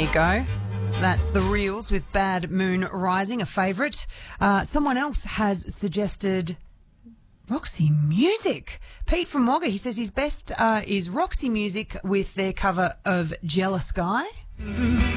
you go. That's The Reels with Bad Moon Rising, a favourite. Someone else has suggested Roxy Music. Pete from Wagga, he says his best is Roxy Music with their cover of Jealous Guy.